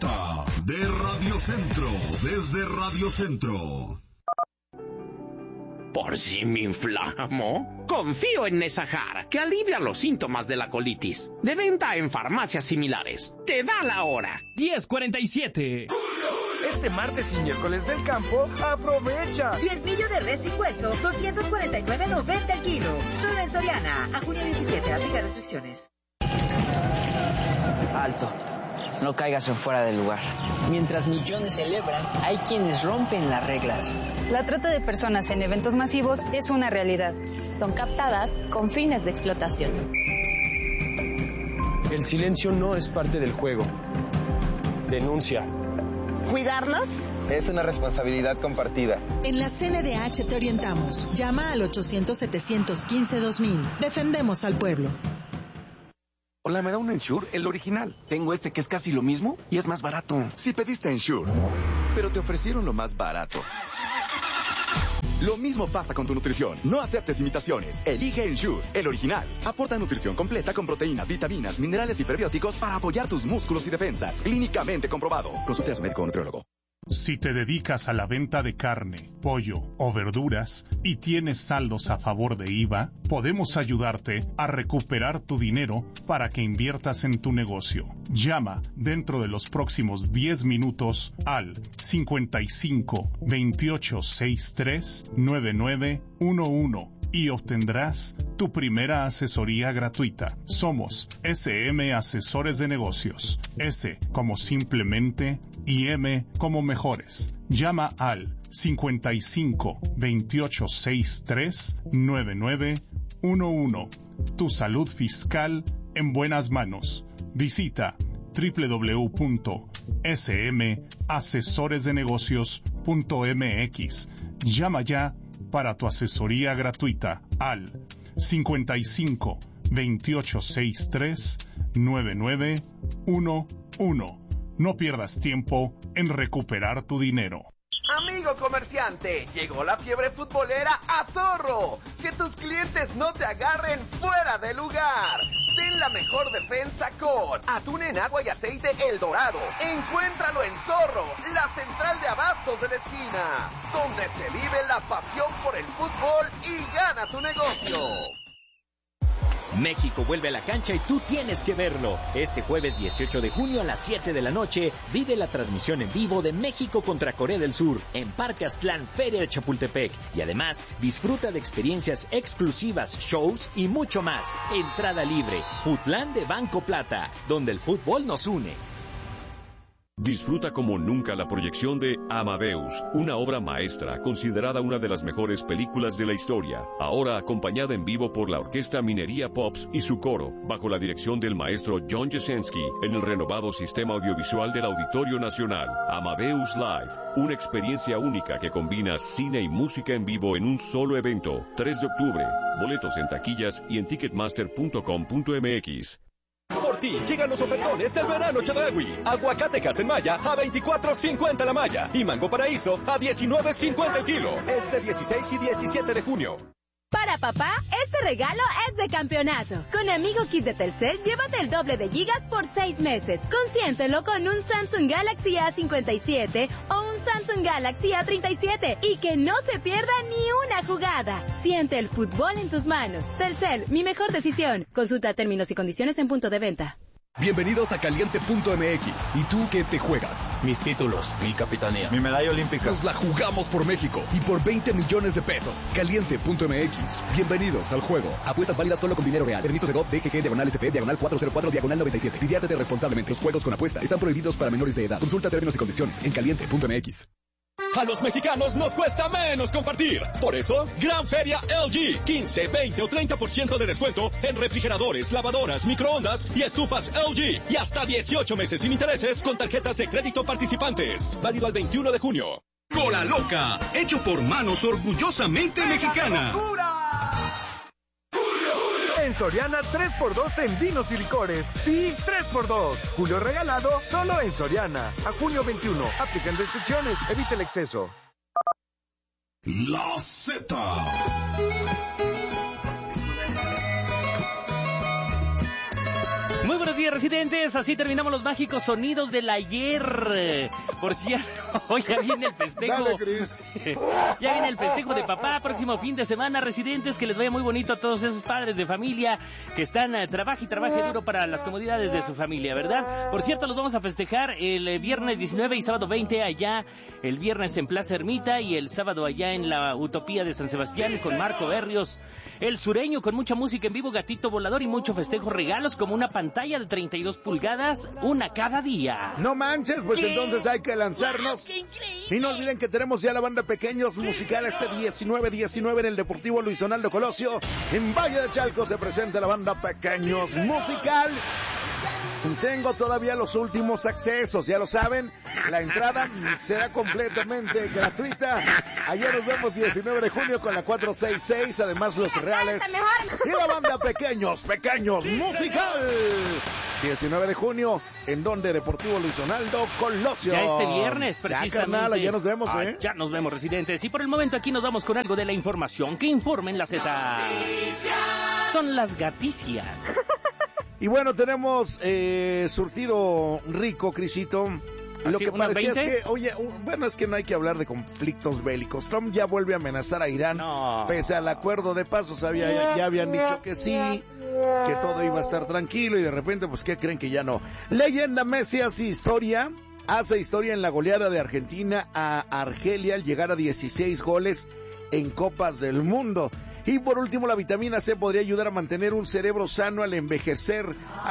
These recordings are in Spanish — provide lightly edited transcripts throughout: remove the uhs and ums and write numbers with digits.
Z de Radio Centro, desde Radio Centro. ¿Por si me inflamo? Confío en Nesajar, que alivia los síntomas de la colitis. De venta en farmacias similares. Te da la hora. 10:47. Este martes y miércoles del campo, aprovecha. Diezmillo de res y hueso, 249.90 el kilo. Solo en Soriana. A junio 17, aplica restricciones. Alto. No caigas en fuera del lugar. Mientras millones celebran, hay quienes rompen las reglas. La trata de personas en eventos masivos es una realidad. Son captadas con fines de explotación. El silencio no es parte del juego. Denuncia. ¿Cuidarnos? Es una responsabilidad compartida. En la CNDH te orientamos. Llama al 800-715-2000. Defendemos al pueblo. Hola, ¿me da un Ensure? El original. Tengo este que es casi lo mismo y es más barato. Si pediste Ensure, pero te ofrecieron lo más barato. Lo mismo pasa con tu nutrición. No aceptes imitaciones. Elige Ensure, el original. Aporta nutrición completa con proteínas, vitaminas, minerales y prebióticos para apoyar tus músculos y defensas. Clínicamente comprobado. Consulte a su médico o nutriólogo. Si te dedicas a la venta de carne, pollo o verduras y tienes saldos a favor de IVA, podemos ayudarte a recuperar tu dinero para que inviertas en tu negocio. Llama dentro de los próximos 10 minutos al 55 28 63 9911 y obtendrás tu primera asesoría gratuita. Somos SM Asesores de Negocios. S como simplemente y M como mejores. Llama al 55 28 63 9911. Tu salud fiscal en buenas manos. Visita www.smasesoresdenegocios.mx. Llama ya para tu asesoría gratuita al 55 28 63 9911. No pierdas tiempo en recuperar tu dinero. Amigo comerciante, llegó la fiebre futbolera a Zorro. Que tus clientes no te agarren fuera de lugar. Ten la mejor defensa con atún en agua y aceite El Dorado. Encuéntralo en Zorro, la central de abastos de la esquina, donde se vive la pasión por el fútbol y gana tu negocio. México vuelve a la cancha y tú tienes que verlo. Este jueves 18 de junio a las 7 de la noche vive la transmisión en vivo de México contra Corea del Sur en Parque Aztlán, Feria de Chapultepec. Y además disfruta de experiencias exclusivas, shows y mucho más. Entrada libre. Futlán de Banco Plata, donde el fútbol nos une. Disfruta como nunca la proyección de Amadeus, una obra maestra considerada una de las mejores películas de la historia, ahora acompañada en vivo por la Orquesta Minería Pops y su coro, bajo la dirección del maestro John Jasenski, en el renovado sistema audiovisual del Auditorio Nacional. Amadeus Live, una experiencia única que combina cine y música en vivo en un solo evento. 3 de octubre, boletos en taquillas y en ticketmaster.com.mx. Por ti llegan los ofertones del verano Chedraui. Aguacatejas en malla a $24.50 la malla y mango paraíso a $19.50 el kilo. Este 16 y 17 de junio. Para papá, este regalo es de campeonato. Con Amigo Kit de Telcel, llévate el doble de gigas por 6 meses. Consiéntelo con un Samsung Galaxy A57 o un Samsung Galaxy A37 y que no se pierda ni una jugada. Siente el fútbol en tus manos. Telcel, mi mejor decisión. Consulta términos y condiciones en punto de venta. Bienvenidos a Caliente.mx. ¿Y tú qué te juegas? Mis títulos, mi capitanía, mi medalla olímpica. Nos la jugamos por México y por 20 millones de pesos. Caliente.mx. Bienvenidos al juego. Apuestas válidas solo con dinero real. Permiso de GOV, DGG, /SP, /404, /97. Diviértete responsablemente. Los juegos con apuesta están prohibidos para menores de edad. Consulta términos y condiciones en Caliente.mx. A los mexicanos nos cuesta menos compartir. Por eso, Gran Feria LG. 15, 20 o 30% de descuento en refrigeradores, lavadoras, microondas y estufas LG. Y hasta 18 meses sin intereses con tarjetas de crédito participantes. Válido al 21 de junio. Cola Loca, hecho por manos orgullosamente mexicanas. En Soriana 3x2 en vinos y licores. Sí, 3x2. Julio regalado solo en Soriana. A junio 21. Aplican restricciones. Evite el exceso. La Z. Muy buenos días, residentes. Así terminamos los mágicos sonidos del ayer. Por cierto, hoy ya viene el festejo. Dale, Cris. Ya viene el festejo de papá, próximo fin de semana, residentes. Que les vaya muy bonito a todos esos padres de familia que están trabaje y trabaje duro para las comodidades de su familia, ¿verdad? Por cierto, los vamos a festejar el viernes 19 y sábado 20 allá. El viernes en Plaza Ermita y el sábado allá en la Utopía de San Sebastián con Marco Berrios. El sureño con mucha música en vivo, gatito volador y mucho festejo, regalos como una pantalla de 32 pulgadas, una cada día. No manches, pues ¿qué? Entonces hay que lanzarnos. Y no olviden que tenemos ya la banda Pequeños Musical este 19 en el Deportivo Luis Donaldo Colosio. En Valle de Chalco se presenta la banda Pequeños Musical. Tengo todavía los últimos accesos, ya lo saben, la entrada será completamente gratuita. Ayer nos vemos 19 de junio con la 466, además los reales y la banda Pequeños Musical. 19 de junio, ¿en donde? Deportivo Luis Donaldo Colosio. Ya este viernes, precisamente. Ya, carnal, ya nos vemos, Ya nos vemos, residentes. Y por el momento aquí nos vamos con algo de la información que informa en la Z. Son las gaticias. Y bueno, tenemos surtido rico, Crisito. Lo que parecía es que, oye, bueno, es que no hay que hablar de conflictos bélicos. Trump ya vuelve a amenazar a Irán, pese al acuerdo de paz. Ya habían dicho que sí, que todo iba a estar tranquilo, y de repente, pues, ¿qué creen? Que ya no. Leyenda Messi hace historia en la goleada de Argentina a Argelia al llegar a 16 goles en Copas del Mundo. Y por último, la vitamina C podría ayudar a mantener un cerebro sano al envejecer.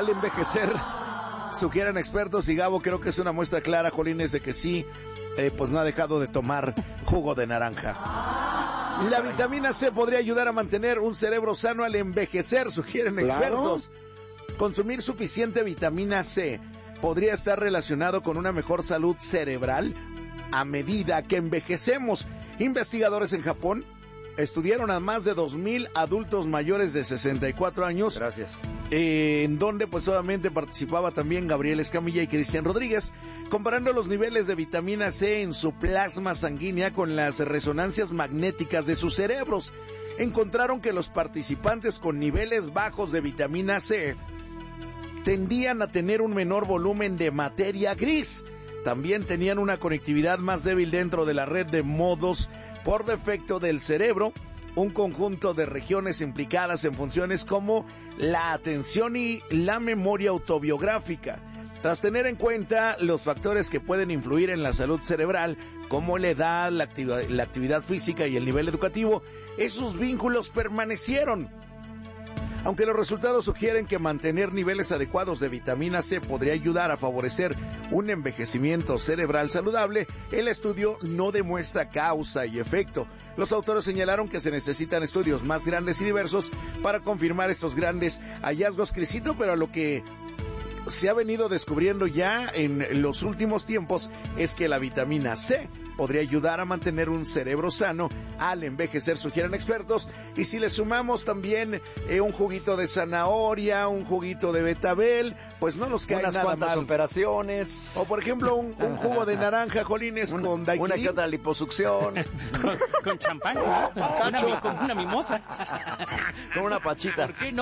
Sugieren expertos, y Gabo creo que es una muestra clara, Jolines, de que sí, pues no ha dejado de tomar jugo de naranja. La vitamina C podría ayudar a mantener un cerebro sano al envejecer, sugieren expertos. Consumir suficiente vitamina C podría estar relacionado con una mejor salud cerebral a medida que envejecemos. Investigadores en Japón estudiaron a más de 2,000 adultos mayores de 64 años. Gracias. En donde pues obviamente participaba también Gabriel Escamilla y Cristian Rodríguez, comparando los niveles de vitamina C en su plasma sanguínea con las resonancias magnéticas de sus cerebros. Encontraron que los participantes con niveles bajos de vitamina C tendían a tener un menor volumen de materia gris. También tenían una conectividad más débil dentro de la red de modos por defecto del cerebro, un conjunto de regiones implicadas en funciones como la atención y la memoria autobiográfica. Tras tener en cuenta los factores que pueden influir en la salud cerebral, como la edad, la actividad física y el nivel educativo, esos vínculos permanecieron. Aunque los resultados sugieren que mantener niveles adecuados de vitamina C podría ayudar a favorecer un envejecimiento cerebral saludable, el estudio no demuestra causa y efecto. Los autores señalaron que se necesitan estudios más grandes y diversos para confirmar estos grandes hallazgos, Crisito, pero a lo que se ha venido descubriendo ya en los últimos tiempos es que la vitamina C podría ayudar a mantener un cerebro sano al envejecer, sugieren expertos. Y si le sumamos también un juguito de zanahoria, un juguito de betabel, pues no nos cae nada mal. Operaciones. O por ejemplo un jugo de naranja, Jolines, con daiquiri. Una que otra liposucción. con champán. Con una mimosa. Con una pachita. ¿Por qué no?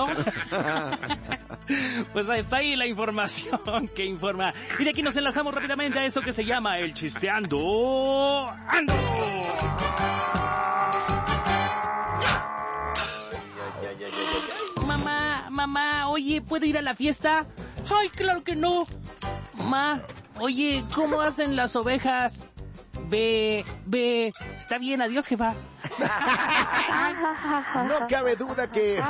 Pues ahí está ahí la información que informa. Y de aquí nos enlazamos rápidamente a esto que se llama el Chisteando Ando. Mamá, oye, ¿puedo ir a la fiesta? Ay, claro que no. Mamá, oye, ¿cómo hacen las ovejas? Ve, está bien, adiós, jefa. No cabe duda que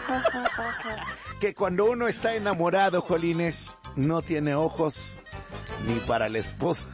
cuando uno está enamorado, Jolines, no tiene ojos ni para la esposa.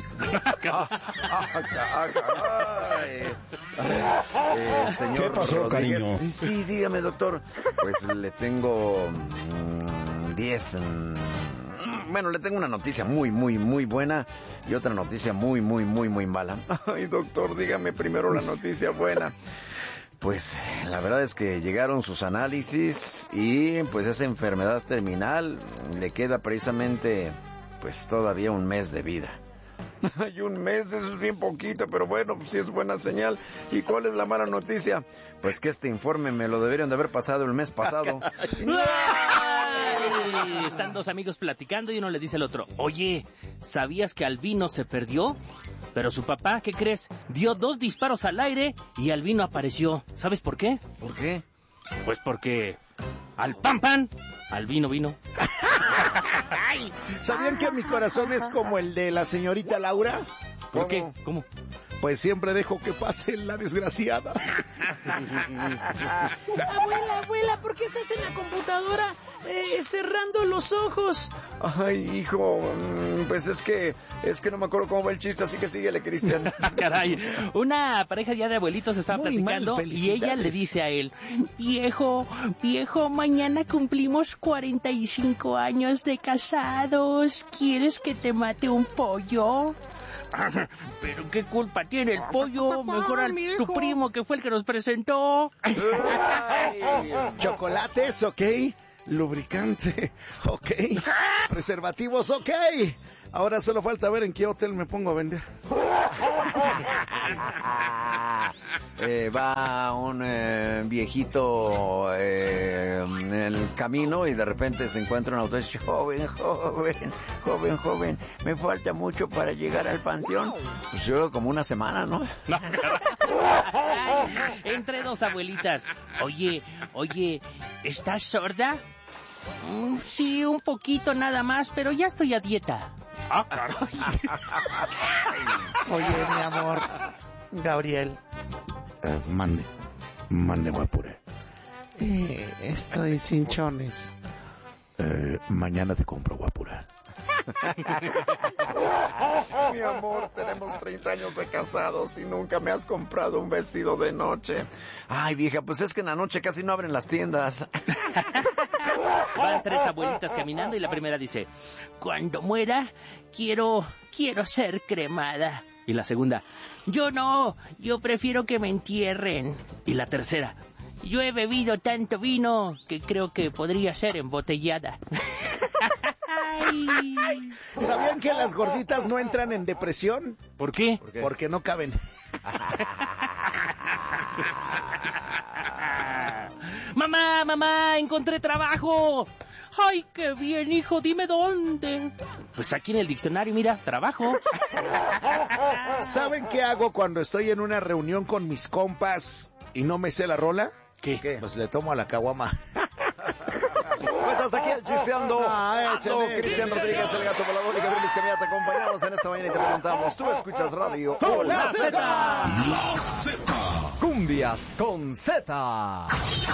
Señor ¿Qué pasó, Rodríguez? cariño? Sí, dígame, doctor. Pues le tengo 10. Bueno, le tengo una noticia muy buena y otra noticia muy mala. Ay, doctor, dígame primero la noticia buena. Pues la verdad es que llegaron sus análisis y pues esa enfermedad terminal le queda precisamente pues todavía un mes de vida. Hay un mes, eso es bien poquito, pero bueno, pues sí es buena señal. ¿Y cuál es la mala noticia? Pues que este informe me lo deberían de haber pasado el mes pasado. están dos amigos platicando y uno le dice al otro, oye, ¿sabías que Albino se perdió? Pero su papá, ¿qué crees? Dio 2 disparos al aire y Albino apareció. ¿Sabes por qué? ¿Por qué? Pues porque al pan, Albino vino. ¿Sabían que mi corazón es como el de la señorita Laura? ¿Por qué? ¿Cómo? Pues siempre dejo que pase la desgraciada. Abuela, ¿por qué estás en la computadora cerrando los ojos? Ay, hijo, pues es que no me acuerdo cómo va el chiste, así que síguele, Cristian. Caray, una pareja ya de abuelitos estaba platicando y ella le dice a él, viejo, mañana cumplimos 45 años de casados, ¿quieres que te mate un pollo? Pero qué culpa tiene el pollo, mejor a tu primo que fue el que nos presentó. Chocolates, ok. Lubricante, ok. Preservativos, ok. Ahora solo falta ver en qué hotel me pongo a vender. Va un viejito en el camino y de repente se encuentra un auto y dice, joven, me falta mucho para llegar al panteón. Pues yo como una semana, ¿no? Entre dos abuelitas. Oye, ¿estás sorda? Sí, un poquito nada más, pero ya estoy a dieta. Ah, caray. Oye, mi amor, Gabriel. Mande guapura. Estoy sin chones. Mañana te compro guapura. Mi amor, tenemos 30 años de casados y nunca me has comprado un vestido de noche. Ay, vieja, pues es que en la noche casi no abren las tiendas. Van 3 abuelitas caminando y la primera dice, cuando muera, quiero ser cremada. Y la segunda, yo no, yo prefiero que me entierren. Y la tercera, yo he bebido tanto vino que creo que podría ser embotellada. ¿Sabían que las gorditas no entran en depresión? ¿Por qué? Porque no caben. Mamá, encontré trabajo. Ay, qué bien, hijo, dime dónde. Pues aquí en el diccionario, mira, trabajo. ¿Saben qué hago cuando estoy en una reunión con mis compas y no me sé la rola? ¿Qué? Pues le tomo a la caguama. Pues hasta aquí el chisteando. Cristian Rodríguez, el gato volador y Gabriel Escamilla, te acompañamos en esta mañana y te preguntamos, ¿tú escuchas radio o La Z? La Z. Cumbias con Z.